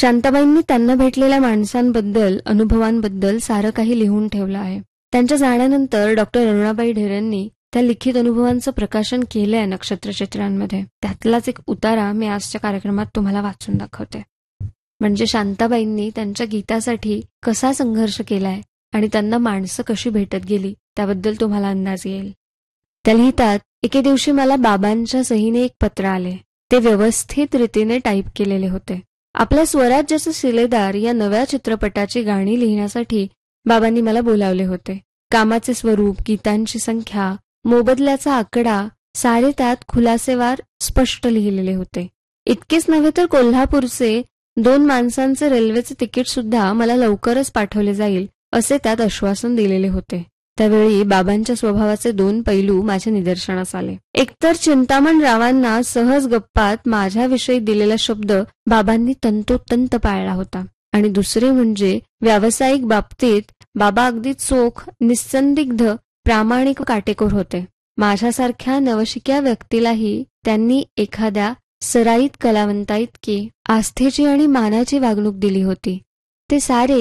शांताबाईंनी त्यांना भेटलेल्या माणसांबद्दल, अनुभवांबद्दल सारं काही लिहून ठेवलं आहे. त्यांच्या जाण्यानंतर डॉक्टर अरुणाबाई ढेरेंनी त्या लिखित अनुभवांचं प्रकाशन केलंय नक्षत्रचित्रांमध्ये. त्यातलाच एक उतारा मी आजच्या कार्यक्रमात तुम्हाला वाचून दाखवते. म्हणजे शांताबाईंनी त्यांच्या गीतासाठी कसा संघर्ष केलाय आणि त्यांना माणसं कशी भेटत गेली त्याबद्दल तुम्हाला अंदाज येईल. त्या लिहितात, एके दिवशी मला बाबांच्या सहीने एक पत्र आले. ते व्यवस्थित रीतीने टाईप केलेले होते. आपल्या स्वराज्याचे शिलेदार या नव्या चित्रपटाची गाणी लिहिण्यासाठी बाबांनी मला बोलावले होते. कामाचे स्वरूप, गीतांची संख्या, मोबदल्याचा आकडा सारे त्यात खुलासेवार स्पष्ट लिहिलेले होते. इतकेच नव्हे तर कोल्हापूरचे 2 माणसांचे रेल्वेचे तिकीट सुद्धा मला लवकरच पाठवले जाईल असे त्यात आश्वासन दिलेले होते. त्यावेळी बाबांच्या स्वभावाचे 2 पैलू माझ्या निदर्शनास आले. एकतर चिंतामण रावांना सहज गप्पात माझ्याविषयी दिलेला शब्द बाबांनी तंतोतंत पाळला होता, आणि दुसरे म्हणजे व्यावसायिक बाबतीत बाबा अगदी चोख, निस्संदिग्ध, प्रामाणिक, काटेकोर होते. माझ्यासारख्या नवशिक्या व्यक्तीलाही त्यांनी एखाद्या सराईत कलावंताइतकी आस्थेची आणि मानाची वागणूक दिली होती. ते सारे